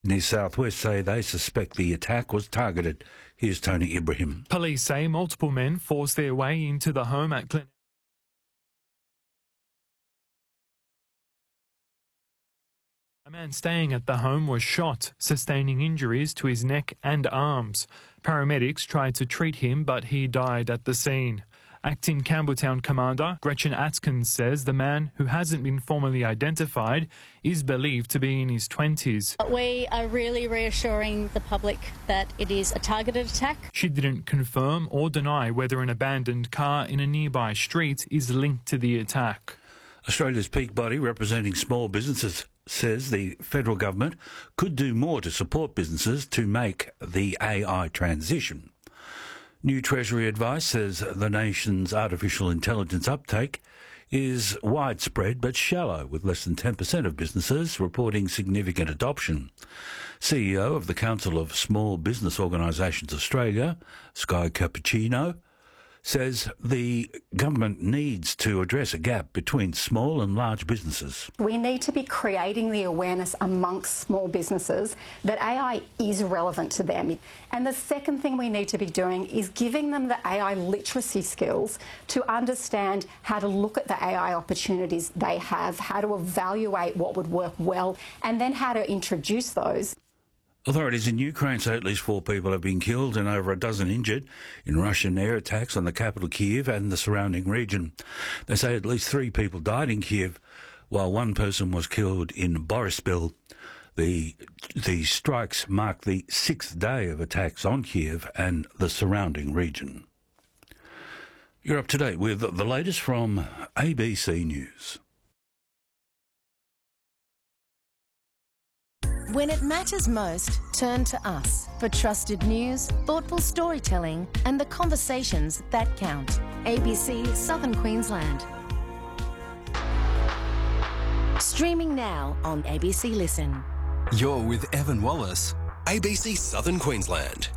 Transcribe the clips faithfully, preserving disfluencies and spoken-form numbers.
New South West say they suspect the attack was targeted. Here's Tony Ibrahim. Police say multiple men forced their way into the home at Glen. A man staying at the home was shot, sustaining injuries to his neck and arms. Paramedics tried to treat him, but he died at the scene. Acting Campbelltown Commander Gretchen Atkins says the man, who hasn't been formally identified, is believed to be in his twenties. We are really reassuring the public that it is a targeted attack. She didn't confirm or deny whether an abandoned car in a nearby street is linked to the attack. Australia's peak body representing small businesses says the federal government could do more to support businesses to make the A I transition. New Treasury advice says the nation's artificial intelligence uptake is widespread but shallow, with less than ten percent of businesses reporting significant adoption. C E O of the Council of Small Business Organisations Australia, Sky Cappuccino, says the government needs to address a gap between small and large businesses. We need to be creating the awareness amongst small businesses that A I is relevant to them. And the second thing we need to be doing is giving them the A I literacy skills to understand how to look at the A I opportunities they have, how to evaluate what would work well, and then how to introduce those. Authorities in Ukraine say at least four people have been killed and over a dozen injured in Russian air attacks on the capital Kyiv and the surrounding region. They say at least three people died in Kyiv, while one person was killed in Boryspil. The, the strikes mark the sixth day of attacks on Kyiv and the surrounding region. You're up to date with the latest from A B C News. When it matters most, turn to us for trusted news, thoughtful storytelling and the conversations that count. A B C Southern Queensland. Streaming now on A B C Listen. You're with Evan Wallace, A B C Southern Queensland.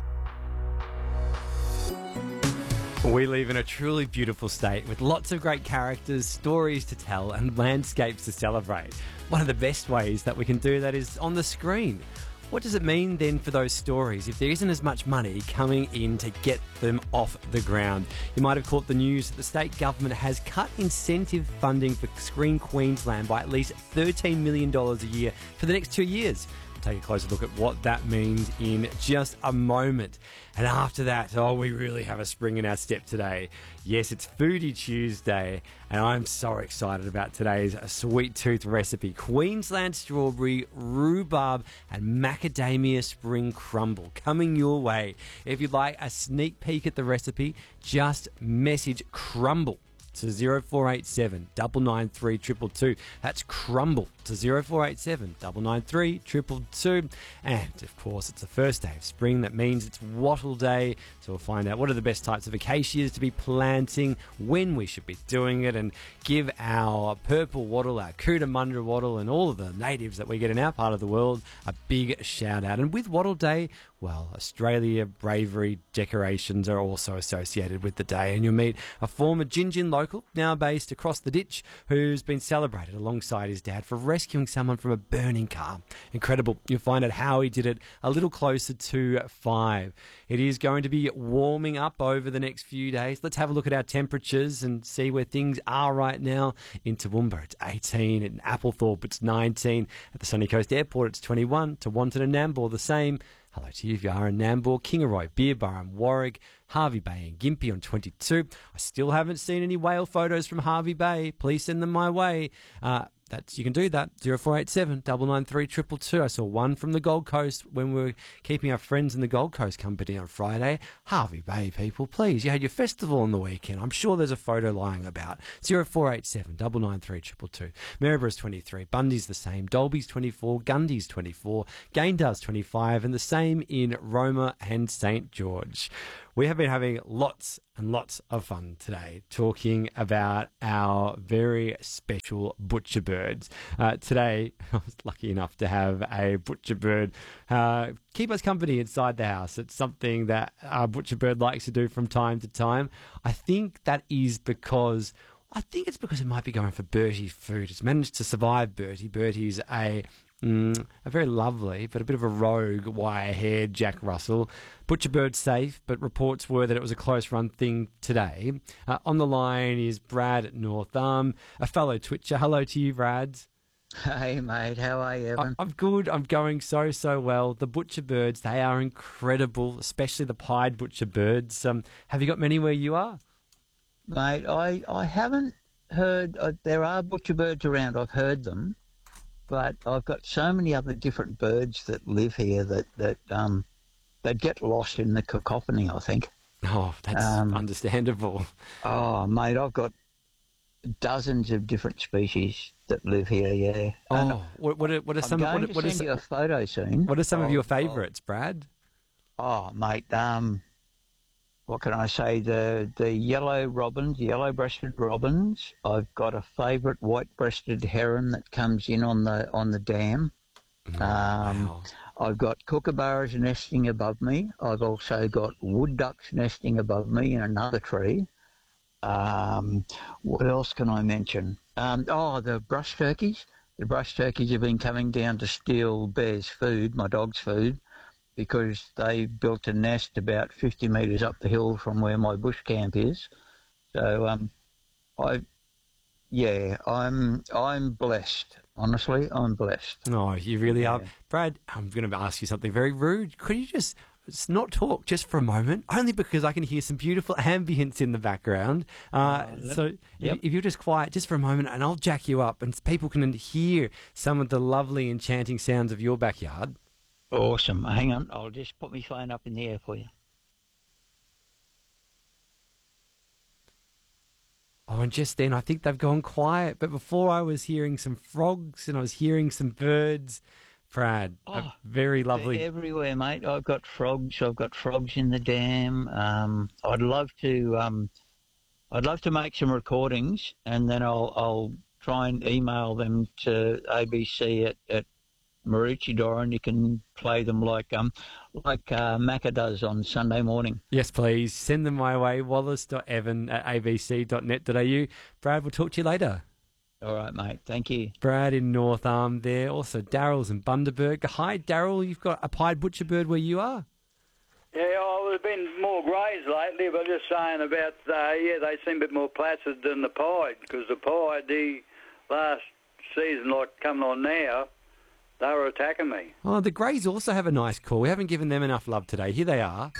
We live in a truly beautiful state with lots of great characters, stories to tell and landscapes to celebrate. One of the best ways that we can do that is on the screen. What does it mean then for those stories if there isn't as much money coming in to get them off the ground? You might have caught the news that the state government has cut incentive funding for Screen Queensland by at least thirteen million dollars a year for the next two years. Take a closer look at what that means in just a moment. And after that, oh, we really have a spring in our step today. Yes, it's Foodie Tuesday, and I'm so excited about today's sweet tooth recipe. Queensland strawberry, rhubarb, and macadamia spring crumble coming your way. If you'd like a sneak peek at the recipe, just message crumble to zero four eight seven, nine nine three, two two two. That's crumble to zero four eight seven, nine nine three, two two two. And, of course, it's the first day of spring. That means it's wattle day. So we'll find out what are the best types of acacias to be planting, when we should be doing it, and give our purple wattle, our Cootamundra wattle, and all of the natives that we get in our part of the world a big shout out. And with Wattle Day, well, Australia bravery decorations are also associated with the day, and you'll meet a former Gingin local, now based across the ditch, who's been celebrated alongside his dad for rescuing someone from a burning car. Incredible. You'll find out how he did it a little closer to five. It is going to be warming up over the next few days. Let's have a look at our temperatures and see where things are right now. In Toowoomba, it's eighteen. In Applethorpe, it's nineteen. At the Sunny Coast Airport, it's twenty-one. To Wanton and Nambour, the same. Hello to you if you are in Nambour, Kingaroy, Beerburra and Warwick, Harvey Bay and Gympie on twenty-two. I still haven't seen any whale photos from Harvey Bay. Please send them my way. Uh, That's, you can do that, zero four eight seven, nine nine three, two two two. I saw one from the Gold Coast when we were keeping our friends in the Gold Coast company on Friday. Harvey Bay people, please, you had your festival on the weekend. I'm sure there's a photo lying about. zero four eight seven, nine nine three, two two two. Maryborough twenty-three, Bundy's the same, Dolby's twenty-four, Gundy's twenty-four, Gayndar's twenty-five, and the same in Roma and St George. We have been having lots and lots of fun today talking about our very special butcher birds. Uh, today, I was lucky enough to have a butcher bird uh, keep us company inside the house. It's something that our butcher bird likes to do from time to time. I think that is because... I think it's because it might be going for Bertie food. It's managed to survive Bertie. Bertie's a Mm, a very lovely, but a bit of a rogue, wire-haired Jack Russell. Butcherbird safe, but reports were that it was a close-run thing today. Uh, on the line is Brad at North Arm, a fellow Twitcher. Hello to you, Brad. Hey, mate. How are you, Evan? I- I'm good. I'm going so, so well. The Butcherbirds, they are incredible, especially the pied Butcherbirds. Um, have you got many where you are? Mate, I, I haven't heard... Uh, there are butcherbirds around. I've heard them. But I've got so many other different birds that live here that, that um, they'd get lost in the cacophony, I think. Oh, that's Um, understandable. Oh, mate, I've got dozens of different species that live here, yeah. And Oh, what, what are, what are I'm some... going What, to what, are, send some- you a photo soon. what are some of of- your of- favourites, Brad? Oh, mate, um, what can I say? The the yellow robins, yellow-breasted robins. I've got a favourite white-breasted heron that comes in on the on the dam. Um, Wow. I've got kookaburras nesting above me. I've also got wood ducks nesting above me in another tree. Um, what else can I mention? Um, oh, the brush turkeys. The brush turkeys have been coming down to steal Bear's food, my dog's food, because they built a nest about fifty metres up the hill from where my bush camp is. So, um, I, yeah, I'm I'm blessed. Honestly, I'm blessed. No, you really are. Yeah. Brad, I'm going to ask you something very rude. Could you just just not talk just for a moment? Only because I can hear some beautiful ambience in the background. Uh, so yep. if, if you're just quiet just for a moment, and I'll jack you up, and people can hear some of the lovely, enchanting sounds of your backyard. Awesome. Hang on, I'll just put my phone up in the air for you. Oh, and just then I think they've gone quiet. But before I was hearing some frogs and I was hearing some birds. Brad, a Oh, very They're lovely. everywhere, mate. I've got frogs. I've got frogs in the dam. Um, I'd love to. Um, I'd love to make some recordings, and then I'll I'll try and email them to A B C at, at Maroochydore, and you can play them like um like uh, Macca does on Sunday morning. Yes, please. Send them my way, wallace dot evan at a b c dot net dot a u. Brad, we'll talk to you later. All right, mate. Thank you. Brad in North Arm there. Also, Daryl's in Bundaberg. Hi, Daryl. You've got a pied butcherbird where you are? Yeah, oh, there's been more greys lately, but just saying about, uh, yeah, they seem a bit more placid than the pied, because the pied, the last season, like coming on now, they were attacking me. Oh, the Greys also have a nice call. We haven't given them enough love today. Here they are.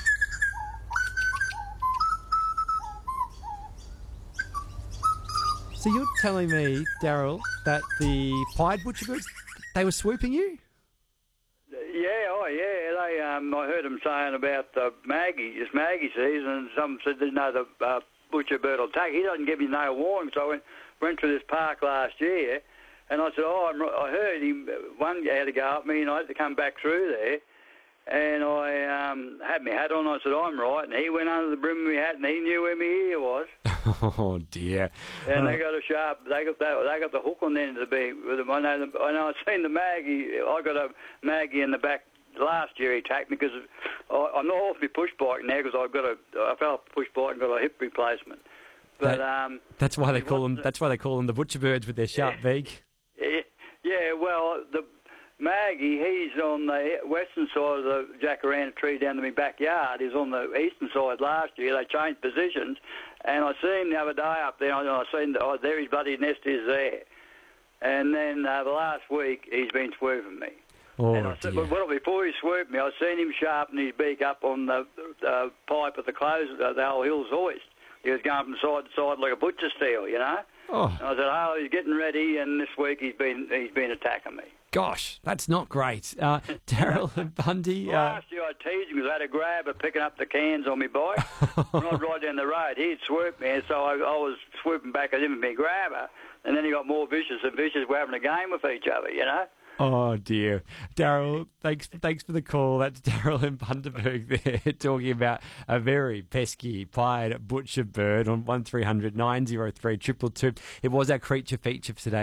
So you're telling me, Daryl, that the pied butcherbirds, they were swooping you? Yeah, oh yeah, they. Um, I heard them saying about uh, Maggie. It's Maggie season, and some said they know the uh, butcher bird will take. He doesn't give you no warning. So I went, went through this park last year, and I said, oh, I'm, I heard him. One had to go up me, and I had to come back through there. And I um, had my hat on. I said, I'm right. And he went under the brim of my hat, and he knew where my ear was. Oh dear! And Uh, they got a sharp. They got that. They got the hook on the end of the beak. With them. I know. The, I know. I've seen the Maggie. I got a Maggie in the back last year. He attacked me because I, I'm not off my push bike now because I've got a. I fell off the push bike and got a hip replacement. But That- um, that's why they it call them. wasn't- That's why they call them the butcherbirds with their sharp beak. yeah, yeah. Well, the Maggie, he's on the western side of the jacaranda tree down to my backyard. He's on the eastern side last year. They changed positions, and I seen him the other day up there. And I seen, oh, there his bloody nest is there. And then uh, the last week, he's been swooping me. Oh and I said, dear! but well, before he swooped me, I seen him sharpen his beak up on the uh, pipe of the close, uh, the old Hills hoist. He was going from side to side like a butcher steel, you know. Oh And I said, oh, he's getting ready, and this week he's been he's been attacking me. gosh, that's not great. Uh, Daryl and Bundy. Uh, Last year I teased him because I had a grabber picking up the cans on my bike. When I'd ride down the road, he'd swoop me, and so I, I was swooping back at him with my grabber, and then he got more vicious and vicious. We're having a game with each other, you know. Oh dear, Daryl. Thanks, thanks for the call. That's Daryl in Bundaberg there talking about a very pesky pied butcher bird on one three hundred nine oh three two two two. It was our creature feature for today.